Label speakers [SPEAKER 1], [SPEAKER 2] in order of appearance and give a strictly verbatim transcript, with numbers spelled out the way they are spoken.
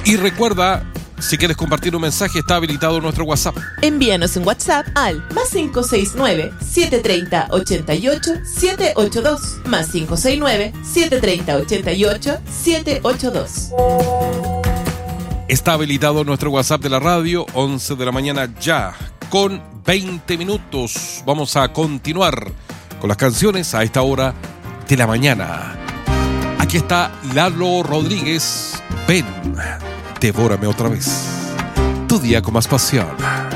[SPEAKER 1] Y recuerda, si quieres compartir un mensaje, está habilitado nuestro WhatsApp.
[SPEAKER 2] Envíanos un WhatsApp al más cinco seis nueve, siete tres cero, ocho ocho, siete ocho dos, más cinco seis nueve, siete tres cero, ocho ocho, siete ocho dos.
[SPEAKER 1] Está habilitado nuestro WhatsApp de la radio, once de la mañana ya, con veinte minutos. Vamos a continuar con las canciones a esta hora de la mañana. Aquí está Lalo Rodríguez. Ven, devórame otra vez. Tu día con más pasión.